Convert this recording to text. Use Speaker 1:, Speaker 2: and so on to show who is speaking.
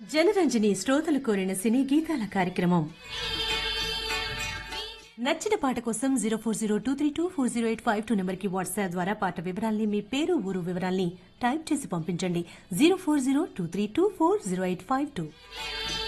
Speaker 1: జనరంజని శ్రోతలు కోరిన సినీ గీతాల కార్యక్రమం. నచ్చిన పాట కోసం 0402324085 నెంబర్కి వాట్సాప్ ద్వారా పాట వివరాల్ని, మీ పేరు ఊరు వివరాల్ని టైప్ చేసి పంపించండి. 0402324085.